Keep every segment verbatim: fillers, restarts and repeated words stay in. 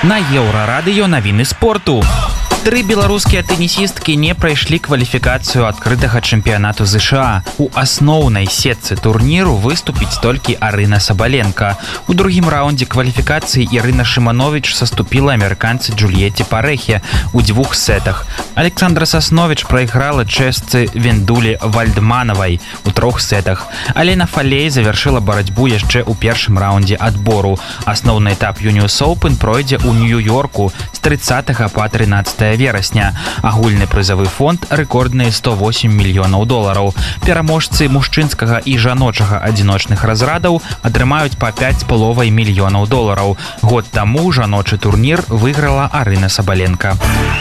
На Еўрарадыё навіны спорту. Тры беларускія тэнісісткі не прайшлі кваліфікацыю адкрытага чэмпіянату ЗША. У асноўнай сетцы турніру выступіць толькі Арына Сабаленка. У другім раўндзе кваліфікацыі Ірына Шыманович саступіла амерыканцы Джульетте Парехе у двух сетах. Александра Саснович прайграла чэшцы Вендулі Вальдманавай у трох сетах. Алена Фалей завяршыла барацьбу яшчэ ў першым раўндзе адбору. Асноўны этап Юніус Оўпэн пройдзе ў Нью-Йорку з трыццатага па трынаццатае верасня. Агульны прызавы фонд рэкордныя сто восем мільёнаў долараў. Пераможцы мужчынскага і жаночага адзіночных разрадаў атрымаюць па пяць з паловай мільёнаў долараў. Год таму жаночы турнір выйграла Арына Сабаленка.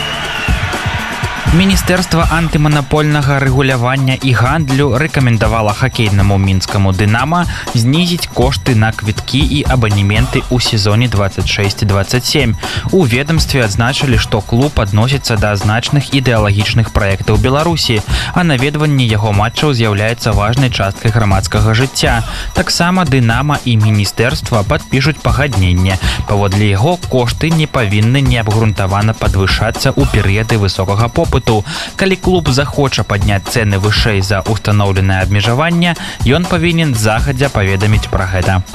Міністэрства антыманапольнага рэгулявання і гандлю рэкамендавала хакейнаму мінскаму «Дынама» знізіць кошты на квіткі і абанементы ў сезоне двадцать шесть двадцать семь. У ведомстве адзначылі, што клуб адносіцца да значных ідэалагічных праектаў Беларусі, а наведванне яго матчаў з'яўляецца важнай часткай грамадскага жыцця. Таксама «Дынама» і міністэрства падпішуць пагадненне. Паводле яго кошты не павінны неабгрунтавана падвышацца ў перыяды высокага попыту. Калі клуб захоча падняць цэны вышэй за устаноўленае абмежаванне, ён павінен загадзя паведаміць пра гэта.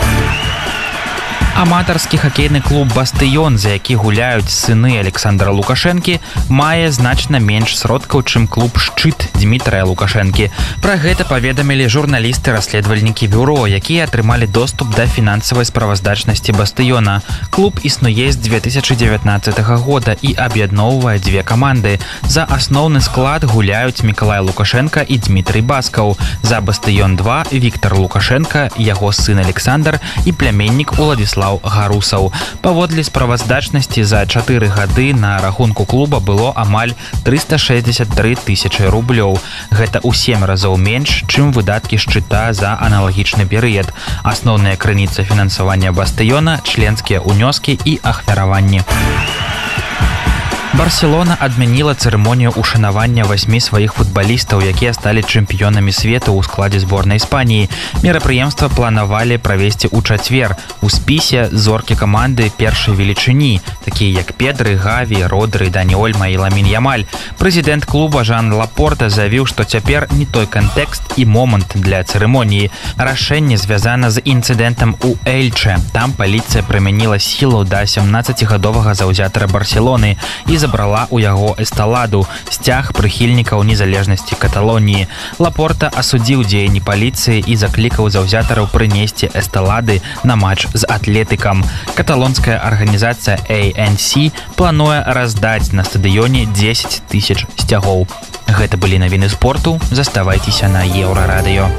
Аматарскі хакейны клуб «Бастыён», за які гуляюць сыны Александра Лукашэнкі, мае значна менш сродкаў, чым клуб «Шчыт» Дмітрая Лукашэнкі. Пра гэта паведамілі журналісты-расследавальнікі бюро, якія атрымалі доступ да фінансавай справаздачнасці «Бастыёна». Клуб існуе з две тысячы дзевятнаццатага года і аб'ядноўвае дзве каманды. За асноўны склад гуляюць Мікалай Лукашэнка і Дмітрый Баскаў. За «Бастыён два» Віктар Лукашэнка, яго сын Александр і пляменнік Уладзіслаў Гарусаў. Паводле справаздачнасці за чатыры гады на рахунку клуба было амаль трыста шэсцьдзесят тры тысячы рублёў. Гэта ў сем разоў менш, чым выдаткі «Шчыта» за аналагічны перыяд. Асноўная крыніца фінансавання «Бастыёна» – членскія ўнёскі і ахвяраванні. Барселона адмяніла цырымонію ушанавання васьмі сваіх футбалістаў, якія сталі чэмпіёнамі свету ў складзе зборнай Іспаніі. Мерапрыемства планавалі правесці ў чацвер. У спісе зоркі каманды першай велічыні, такія як Педры, Гаві, Родры, Дані Ольма і Ламін Ямаль. Прэзідэнт клуба Жан Лапорта заявіў, што цяпер не той кантэкст і момант для цырымоніі. Рашэнне звязана з інцыдэнтам у Эльчэ. Там паліцыя прымяніла сілу да сямнаццацігадовага заўзятара Барселоны і забрала ў яго эсталаду, сцяг прыхільнікаў незалежнасці Каталоніі. Лапорта асудзіў дзеянні паліцыі і заклікаў заўзятараў прынесці эсталады на матч з Атлетыкам. Каталонская арганізацыя эй эн сі плануе раздаць на стадыёне дзесяць тысяч сцягоў. Гэта былі навіны спорту. Заставайцеся на Еўрарадыё.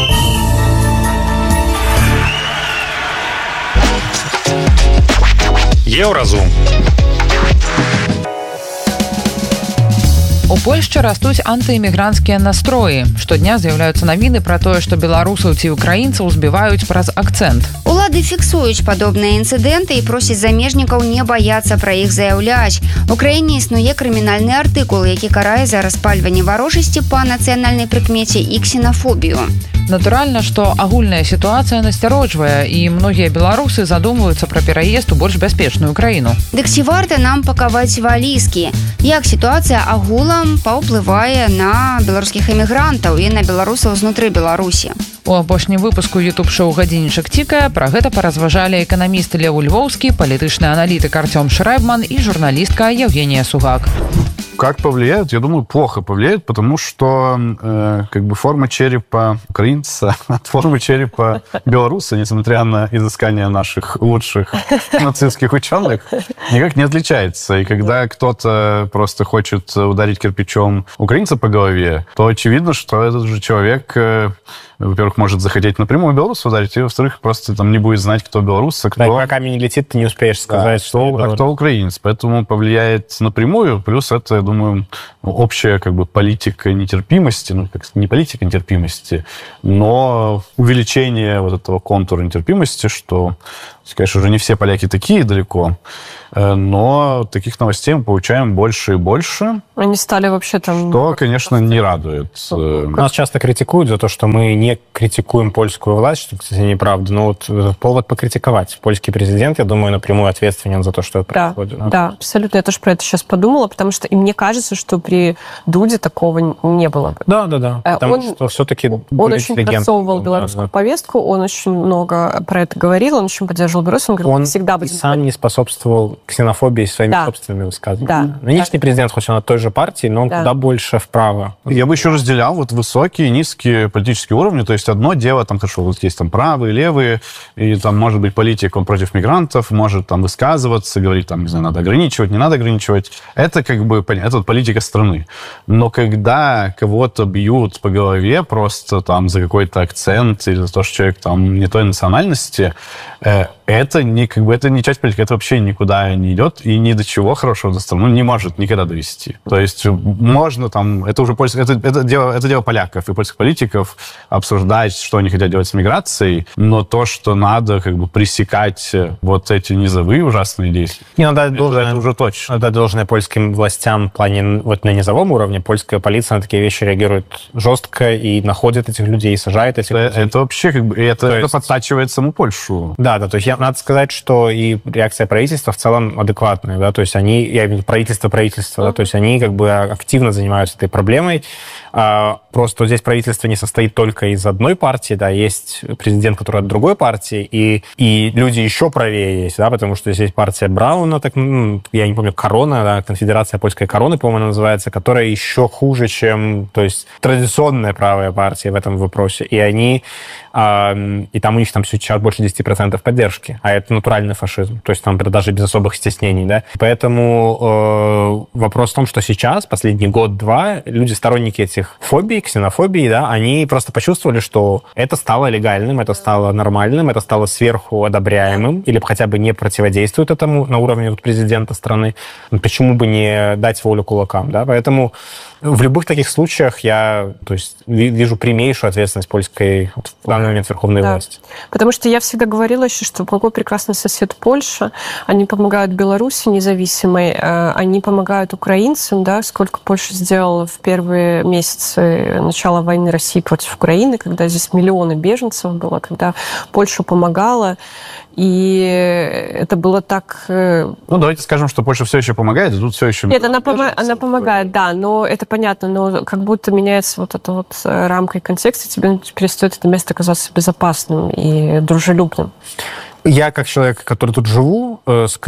Еўразум. У Польшчы растуць антыэмігранцкія настроі. Штодня з'яўляюцца навіны пра тое, што беларусаў ці украінцаў збіваюць праз акцэнт. Улады фіксуюць падобныя інцыдэнты і просяць замежнікаў не баяцца пра іх заяўляць. У краіне існуе крымінальны артыкул, які карае за распальванне варожасці па нацыянальнай прыкмеце і ксенафобію. Натуральна, што агульная сітуацыя насцяроджвае, і многія беларусы задумваюцца пра пераезд у больш бяспечную краіну. Дык ці варта нам пакаваць валізкі? Як сітуацыя агулам паўплывае на беларускіх эмігрантаў і на беларусаў знутры Беларусі? У апошнім выпуску ютуб-шоу «Гадзінічак цікае» пра гэта паразважалі эканаміст Леў Львоўскі, палітычны аналітык Артём Шрэбман и журналистка Евгения Сугак. Как повлияют? Я думаю, плохо повлияют, потому что э, как бы форма черепа украинца от формы черепа белоруса, несмотря на изыскание наших лучших нацистских ученых, никак не отличается. И когда кто-то просто хочет ударить кирпичом украинца по голове, то очевидно, что этот же человек... Э, во-первых, может захотеть напрямую белоруса ударить, и, во-вторых, просто там не будет знать, кто белорус, а кто... Да, пока камень не летит, ты не успеешь сказать, да, что... кто, а кто украинец. Поэтому повлияет напрямую, плюс это, я думаю, общая как бы политика нетерпимости, ну, как не политика нетерпимости, но увеличение вот этого контура нетерпимости, что Конечно, уже не все поляки такие далеко, но таких новостей мы получаем больше и больше. Они стали вообще там... Что, конечно, не радует. Нас часто критикуют за то, что мы не критикуем польскую власть, что, кстати, неправда. Но вот повод покритиковать. Польский президент, я думаю, напрямую ответственен за то, что это да, происходит. Да, абсолютно. Я тоже про это сейчас подумала, потому что и мне кажется, что при Дуде такого не было. Да, да, да. Потому он, что все-таки... Он очень просовывал белорусскую да, да. повестку, он очень много про это говорил, он очень поддерживал Беларусь. Он, говорил, он всегда будет... сам не способствовал ксенофобии своими да. собственными высказываниями. Да. Нынешний да. президент, хоть он от той же партии, но он да. куда больше вправо. Я бы еще разделял вот высокие и низкие политические уровни. То есть одно дело, там, хорошо, вот есть там правые, левые, и там может быть политик, он против мигрантов, может там высказываться, говорить, там, не знаю, надо ограничивать, не надо ограничивать. Это как бы, это вот политика страны. Но когда кого-то бьют по голове просто там за какой-то акцент или за то, что человек там не той национальности, э, это не, как бы, это не часть политики, это вообще никуда не идет и ни до чего хорошего за страну не может никогда довести. То есть можно там, это уже польск, это, это, дело, это дело поляков и польских политиков обсуждать, что они хотят делать с миграцией, но то, что надо как бы пресекать вот эти низовые ужасные действия, не, надо это, должное, это уже точно. Надо должное польским властям в плане вот на низовом уровне. Польская полиция на такие вещи реагирует жестко и находит этих людей, и сажает этих это, людей. Это вообще как бы, это, это есть... подтачивает саму Польшу. Да, да, то есть я, надо сказать, что и реакция правительства в целом адекватная, да, то есть они, я имею в виду правительство, правительство, да, то есть они как бы активно занимаются этой проблемой. А, просто здесь правительство не состоит только из одной партии, да, есть президент, который от другой партии, и, и люди еще правее есть, да, потому что здесь есть партия Брауна, так, ну, я не помню, Корона, да, Конфедерация польской короны, по-моему, она называется, которая еще хуже, чем, то есть, традиционная правая партия в этом вопросе, и они, а, и там у них там сейчас больше десять процентов поддержки, а это натуральный фашизм, то есть там даже без особых стеснений, да, поэтому э, вопрос в том, что сейчас, последний год-два, люди, сторонники этих фобий, ксенофобии, да, они просто почувствовали, что это стало легальным, это стало нормальным, это стало сверху одобряемым, или хотя бы не противодействует этому на уровне вот, президента страны. Почему бы не дать волю кулакам, да? Поэтому в любых таких случаях я, то есть, вижу прямейшую ответственность польской, вот, в данный момент, верховной да. власти. Потому что я всегда говорила еще, что какой прекрасный сосед Польша, они помогают Беларуси независимой, они помогают украинцам, да, сколько Польша сделала в первые месяцы начала войны России против Украины, когда здесь миллионы беженцев было, когда Польша помогала, и это было так... Ну, давайте скажем, что Польша все еще помогает, и тут все еще... Нет, она, помо... она помогает, да, но это понятно, но как будто меняется вот эта вот рамка и контекст, и тебе перестает это место казаться безопасным и дружелюбным. Я, как человек, который тут живу,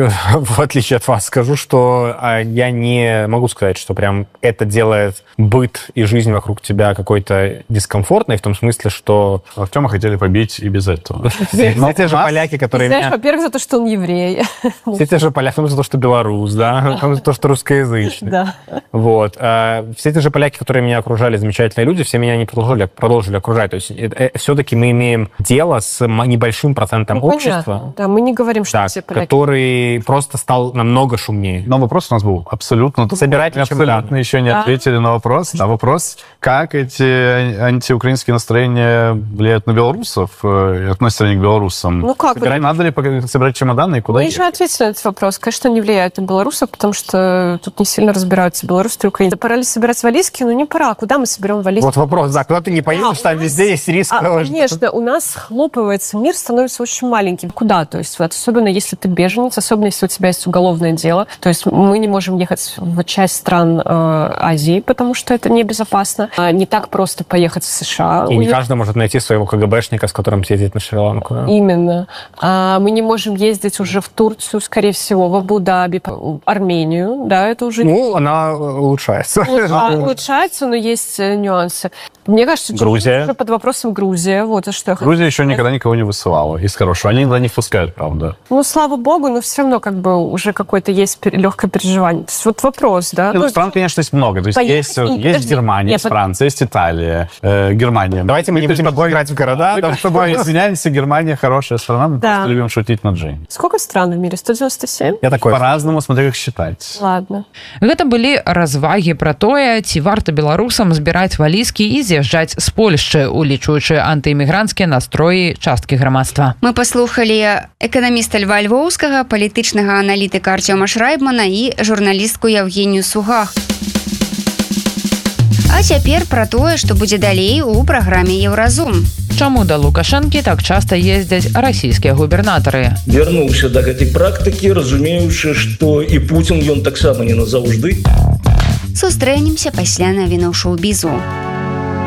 в отличие от вас, скажу, что я не могу сказать, что прям это делает быт и жизнь вокруг тебя какой-то дискомфортной, в том смысле, что... Артема хотели побить и без этого. Все те же поляки, которые... Знаешь, во-первых, за то, что он еврей. Все те же поляки, за то, что белорус, да, за то, что русскоязычный. Да. Вот. Все те же поляки, которые меня окружали, замечательные люди, все меня не продолжили, продолжили окружать. То есть все-таки мы имеем дело с небольшим процентом общества. Да, мы не говорим, что да, все поляки. Который просто стал намного шумнее. Но вопрос у нас был абсолютно... Собирательный абсолютно еще не да. ответили на вопрос. А вопрос, как эти антиукраинские настроения влияют на белорусов и относятся они к белорусам? Ну как? Собирать, надо ли собирать чемоданы и куда Мы же ответили на этот вопрос. Конечно, не влияют на белорусов, потому что тут не сильно разбираются белорусы и украинцы. Пора ли собирать вализки? Ну не пора. Куда мы соберем вализки? Вот вопрос, да. Куда ты не поедешь, а, там везде есть риск. А, конечно, у нас схлопывается мир, становится очень маленьким. Куда? То есть, вот, особенно если ты беженец, особенно если у тебя есть уголовное дело. То есть мы не можем ехать в часть стран э, Азии, потому что это небезопасно. А не так просто поехать в США. И не каждый может найти своего КГБшника, с которым съездить на Шри-Ланку. Да? Именно. А мы не можем ездить уже в Турцию, скорее всего, в Абу-Даби, в Армению. Да, это уже... Ну, она улучшается. Улучшается, но есть нюансы. Мне кажется, Грузия. Уже под вопросом Грузия. Вот, а что Грузия еще никогда никого не высылала из хорошего. Они никогда не впускают, правда. Ну, слава богу, готовы, но все равно как бы уже какое-то есть легкое переживание. То есть вот вопрос, да? Ну, ну, стран, конечно, есть много. То есть поехать... есть, Нет, есть подожди. Германия, Нет, есть Франция, есть Италия, э, Германия. Давайте мы не будем играть в города. Мы с тобой извиняемся, Германия хорошая страна, мы Да. просто любим шутить над Жень. Сколько стран в мире? сто девяносто семь? Я такой. По-разному, смотря как считать. Ладно. Гэта былі развагі пра тое, ці варта беларусам збіраць валізкі і з'язджаць з Польшчы, улічваючы антыэмігранцкія настроі часткі грамадства. Мы паслухалі эканаміста Льва Львоўскага, палітычнага аналітыка Артёма Шрайбмана і журналістку Евгению Сугах. А цяпер пра тое, што будзе далей у праграме Еўразум. Чаму да Лукашэнкі так часта ездзяць расійскія губернатары? Вярнуўся да гэтай практыкі, разумеючы, што і Пуцін ён таксама не назаўжды. Сустрэнемся пасля навінаў шоу-бізу.